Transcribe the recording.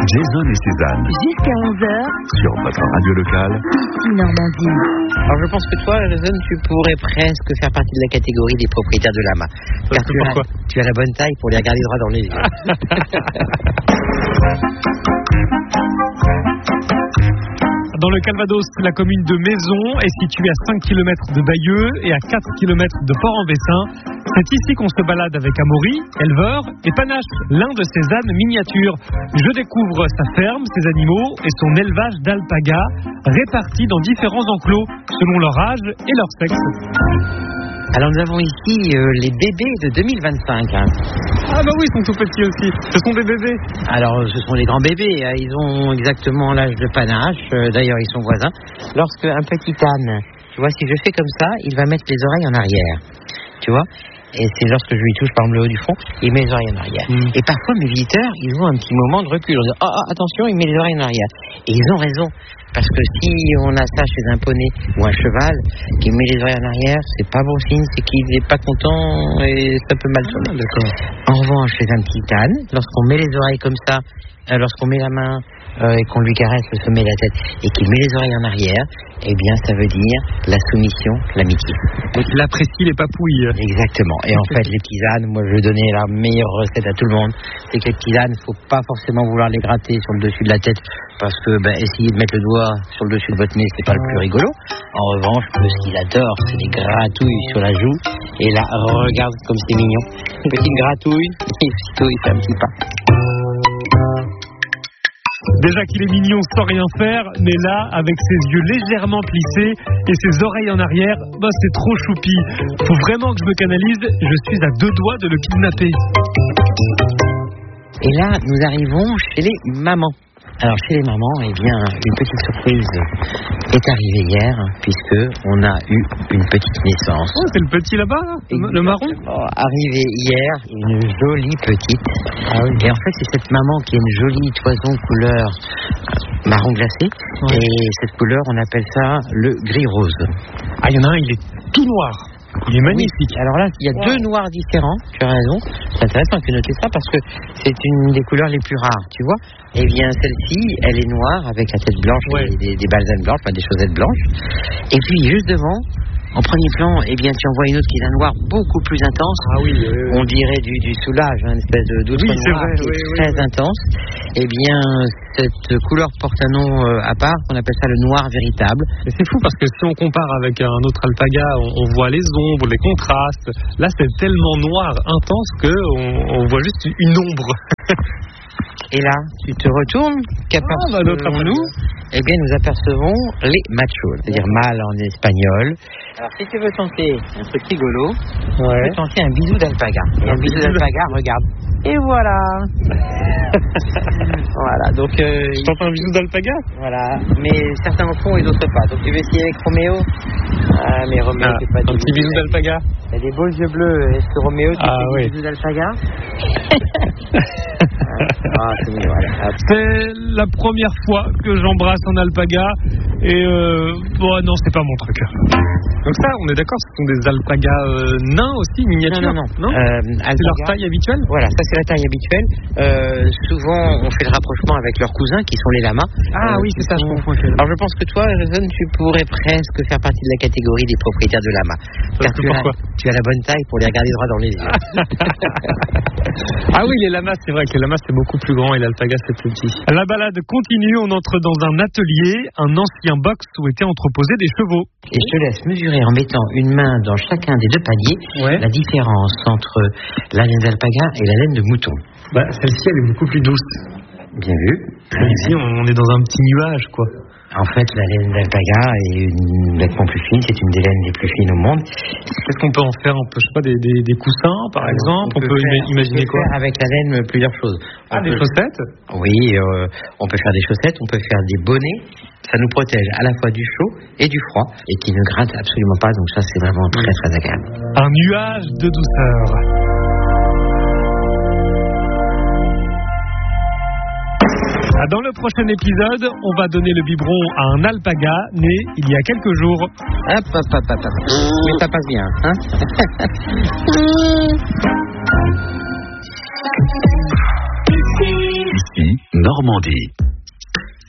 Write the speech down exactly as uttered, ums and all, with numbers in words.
Jason et Cézanne. Jusqu'à onze heures. Sur votre radio locale. Ici Normandie. Alors je pense que toi, Jason, tu pourrais presque faire partie de la catégorie des propriétaires de lamas. Car tu as, tu as la bonne taille pour les regarder droit dans les yeux. Dans le Calvados, la commune de Maison est située à cinq kilomètres de Bayeux et à quatre kilomètres de Port-en-Bessin. C'est ici qu'on se balade avec Amaury, éleveur, et Panache, l'un de ses ânes miniatures. Je découvre sa ferme, ses animaux et son élevage d'alpagas, répartis dans différents enclos selon leur âge et leur sexe. Alors nous avons ici euh, les bébés de deux mille vingt-cinq. Hein. Ah bah oui, ils sont tout petits aussi. Ce sont des bébés. Alors ce sont des grands bébés. Hein. Ils ont exactement l'âge de Panache. Euh, d'ailleurs, ils sont voisins. Lorsque un petit âne, tu vois, si je fais comme ça, il va mettre les oreilles en arrière. Tu vois ? Et c'est lorsque je lui touche par le haut du front, il met les oreilles en arrière. Mmh. Et parfois, mes visiteurs, ils ont un petit moment de recul. On dit, oh, oh, attention, il met les oreilles en arrière. Et ils ont raison. Parce que si on a ça chez un poney ou un cheval qui met les oreilles en arrière, c'est pas bon signe, c'est qu'il n'est pas content et ça peut mal tourner. Ah, en revanche, chez un petit âne, lorsqu'on met les oreilles comme ça, euh, lorsqu'on met la main euh, et qu'on lui caresse le sommet de la tête et qu'il met les oreilles en arrière, eh bien ça veut dire la soumission, l'amitié. Donc il apprécie les papouilles. Exactement. Et en fait, les petits ânes, moi je vais donner la meilleure recette à tout le monde, c'est que les petits ânes, il ne faut pas forcément vouloir les gratter sur le dessus de la tête, parce que ben, essayer de mettre le doigt sur le dessus de votre nez, c'est pas le plus rigolo. En revanche, ce qu'il adore, c'est des gratouilles sur la joue. Et là, regarde comme c'est mignon. Petite gratouille, et aussitôt il fait un petit pas. Déjà qu'il est mignon sans rien faire, mais là, avec ses yeux légèrement plissés et ses oreilles en arrière, bah c'est trop choupi. Faut vraiment que je me canalise, je suis à deux doigts de le kidnapper. Et là, nous arrivons chez les mamans. Alors chez les mamans, eh bien, une petite surprise est arrivée hier, puisque on a eu une petite naissance. Oh, c'est le petit là-bas, là, le marron. Arrivé hier, une jolie petite. Ah oui. Et en fait, c'est cette maman qui a une jolie toison couleur marron glacé. Ouais. Et cette couleur, on appelle ça le gris rose. Ah, il y en a un, il est tout noir. Il est magnifique. Oui. Alors là, il y a wow. deux noirs différents, tu as raison. C'est intéressant que tu notes ça parce que c'est une des couleurs les plus rares, tu vois. Eh bien, celle-ci, elle est noire avec la tête blanche ouais. et des, des balsanes blanches, enfin des chaussettes blanches. Et puis, juste devant, en premier plan, eh bien, tu en vois une autre qui est d'un noir beaucoup plus intense. Ah oui, oui, oui. On dirait du, du soulage, hein, une espèce de d'outre oui, noir vrai, qui oui, est oui, très oui. intense. Eh bien, cette couleur porte un nom euh, à part, on appelle ça le noir véritable. Et c'est fou parce que si on compare avec un autre alpaga, on, on voit les ombres, les contrastes. Là, c'est tellement noir, intense, qu'on on voit juste une ombre. Et là, tu te retournes, qu'apercevons-nous ? Eh bien, nous apercevons les machos, c'est-à-dire mâles en espagnol. Alors, si tu veux tenter un truc rigolo, ouais. tu peux tenter un bisou d'alpaga. Et un bisou d'alpaga, regarde. Et voilà. Voilà, donc... Euh, je tente un bisou d'alpaga ? Voilà, mais certains en font et d'autres pas. Donc, tu veux essayer avec Roméo ? Ah, mais Roméo, ah, c'est pas... Un petit bisou d'alpaga ? Il y a des beaux yeux bleus. Est-ce que Roméo, tu ah, fais oui. des bisous d'alpaga ? Ah, c'est mignon, voilà. C'est la première fois que j'embrasse un alpaga et euh, bon non c'est pas mon truc. Donc ça on est d'accord, ce sont des alpagas euh, nains aussi, miniatures. Non non non. non euh, c'est leur taille habituelle. Voilà, ça c'est la taille habituelle. Euh, souvent on fait le rapprochement avec leurs cousins qui sont les lamas. Ah euh, oui c'est ça, sont... je comprends. Alors je pense que toi Jason, tu pourrais presque faire partie de la catégorie des propriétaires de lamas. Car tu as, tu as la bonne taille pour les regarder droit dans les yeux. Ah oui les lamas, c'est vrai que les lamas c'est beaucoup plus grand et l'alpaga c'est plus petit. La balade continue, on entre dans un atelier, un ancien box où étaient entreposés des chevaux. Et je te laisse mesurer en mettant une main dans chacun des deux paniers ouais. la différence entre la laine d'alpaga et la laine de mouton. Bah, celle-ci elle est beaucoup plus douce. Bien vu. Ici on est dans un petit nuage quoi. En fait, la laine d'alpaga est une nettement plus fine, c'est une des laines les plus fines au monde. Qu'est-ce qu'on peut en faire? On peut, je sais pas, des, des, des coussins, par Alors, exemple. On, on peut, peut faire, imaginer on peut quoi faire avec la laine plusieurs choses. Ah, on des peut, chaussettes? Oui, euh, on peut faire des chaussettes, on peut faire des bonnets. Ça nous protège à la fois du chaud et du froid et qui ne gratte absolument pas. Donc ça, c'est vraiment très très agréable. Un nuage de douceur. Dans le prochain épisode, on va donner le biberon à un alpaga né il y a quelques jours. Hop, hop, hop, hop, hop. Mais ça passe bien, hein? Ici Ici, Normandie.